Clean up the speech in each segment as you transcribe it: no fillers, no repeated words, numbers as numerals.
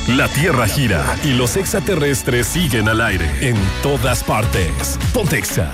La Tierra gira y los extraterrestres siguen al aire en todas partes. Ponte Exa.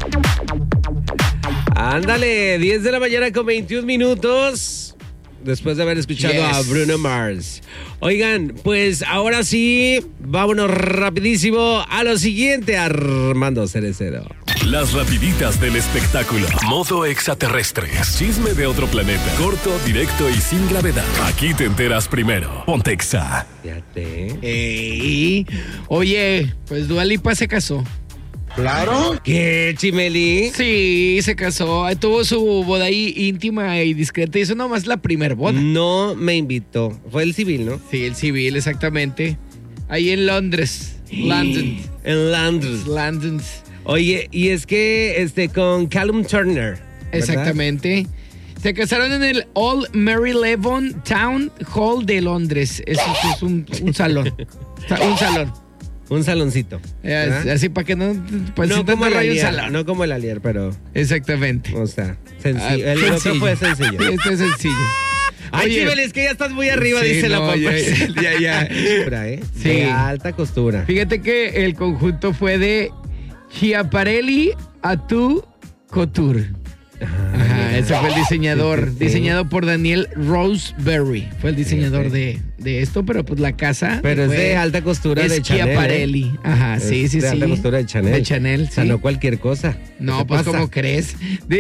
Ándale, 10 de la mañana con 21 minutos. Después de haber escuchado a Bruno Mars. Oigan, pues ahora sí, vámonos rapidísimo a lo siguiente, Armando Cerecero. Las rapiditas del espectáculo. Modo extraterrestres. Chisme de otro planeta. Corto, directo y sin gravedad. Aquí te enteras primero. Ponte Exa. Fíjate. Ey. Oye, pues Dua Lipa se casó. Claro. ¿Qué, Chimeli? Sí, se casó. Tuvo su boda ahí íntima y discreta. Y eso nomás la primer boda. No me invitó. Fue el civil, ¿no? Sí, el civil, exactamente. Ahí en Londres. London. En Londres. London. Oye, y es que con Callum Turner. ¿verdad? Exactamente. Se casaron en el Old Marylebone Town Hall de Londres. Eso es un salón. Un salón. Un saloncito. Así para que no... No como el Alier, no como el Alier, pero... Exactamente. O sea, sencillo. El otro fue sencillo. Sí, este es sencillo. Ay, Oye, Chibel, es que ya estás muy arriba, sí, dice la no, papá. ya. Costura, ¿eh? Sí. De alta costura. Fíjate que el conjunto fue de Schiaparelli Atu Couture. Ajá, ese fue el diseñador. Sí. Diseñado por Daniel Roseberry. Fue el diseñador de esto, pero pues la casa. Pero es de alta costura de Chanel. Schiaparelli. Ajá, sí. De alta costura de Chanel. De Chanel, O sea, sí. no cualquier cosa. No, ¿Qué pues pasa? ¿cómo crees?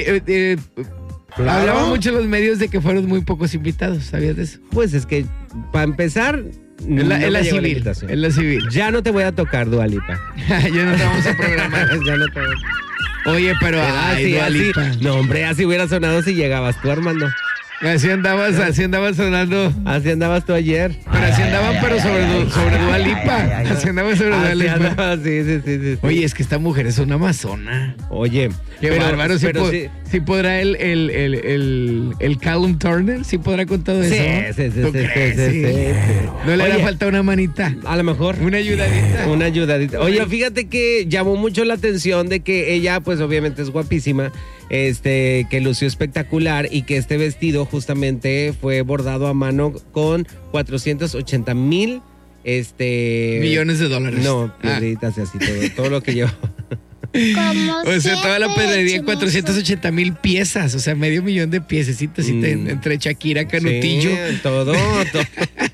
Claro. Hablaban mucho los medios de que fueron muy pocos invitados, ¿sabías de eso? Pues es que, para empezar, En la me llegó civil. invitación. En la civil. Ya no te voy a tocar, Dua Lipa. Ya no te vamos a programar. Ya no te voy Oye, pero ay, Dua Lipa. No, hombre, así hubiera sonado si llegabas tú, Armando. Así andabas sonando. Así andabas tú ayer. Pero así andaban, pero sobre Dua Lipa. Así andaban sobre Dua Así Lipa. andabas, sí. Oye, es que esta mujer es una amazona. Oye, Qué bárbaro. sí. ¿Sí podrá el Callum Turner? ¿Sí podrá con todo eso? Sí. ¿Tú crees? Sí. No le hará Oye, falta una manita. A lo mejor. Una ayudadita. Una ayudadita. Oye, fíjate que llamó mucho la atención de que ella, pues obviamente es guapísima, que lució espectacular y que este vestido justamente fue bordado a mano con 480,000 millones de dólares. No, piedritas y así todo lo que lleva. O sea, toda la pedrería en 480,000 piezas, o sea, 500,000 de piececitas entre Shakira, Canutillo. Sí, todo.